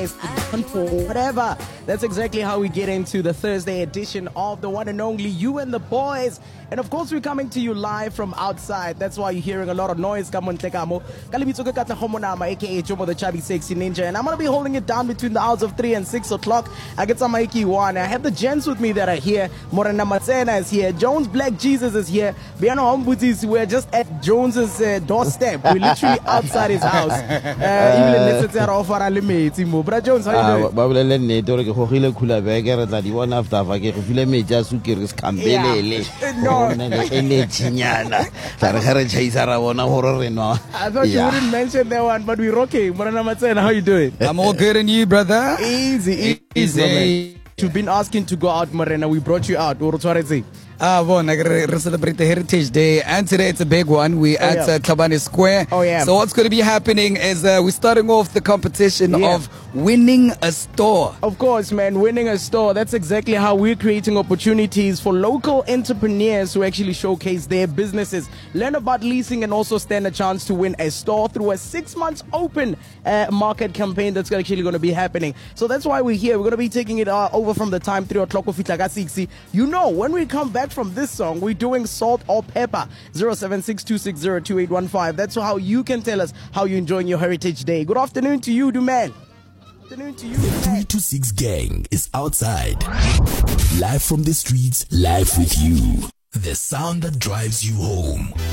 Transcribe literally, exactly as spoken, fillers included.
best, one for whatever. That's exactly how we get into the Thursday edition of the one and only You and the Boys. And of course, we're coming to you live from outside. That's why you're hearing a lot of noise. Come on, Tekamo. Kalibitsuka Kata Homonama, aka Jomo the Chubby Sexy Ninja. And I'm going to be holding it down between the hours of three and six o'clock. I get some Maiki one. I have the gents with me that are here. Morena Matsena is here. Jones Black Jesus is here. Biano Ombutis, we're just at Jones's uh, doorstep. We're literally outside his house. Uh, even let's say our offer limits. Bra Jones, how you doing? No. I thought you wouldn't mention that one, but we're okay. Morena Matsena, how you doing? I'm all good, and you, brother? Easy, easy. easy. You've been asking to go out, Morena. We brought you out. Ah, uh, bon, we celebrate the Heritage Day, and today it's a big one. We're oh, at yeah. uh, Tlhabane Square. Oh, yeah. So what's going to be happening is uh, we're starting off the competition yeah. of winning a store. Of course, man, winning a store. That's exactly how we're creating opportunities for local entrepreneurs who actually showcase their businesses, learn about leasing, and also stand a chance to win a store through a six months open uh, market campaign that's actually going to be happening. So that's why we're here. We're going to be taking it uh, over from the time three o'clock of Itlaga. You know, when we come back from this song, we're doing salt or pepper. zero seven six two six zero two eight one five. That's how you can tell us how you're enjoying your Heritage Day. Good afternoon to you, Duman. Good afternoon to you. The three two six gang is outside. Live from the streets, live with you. The sound that drives you home.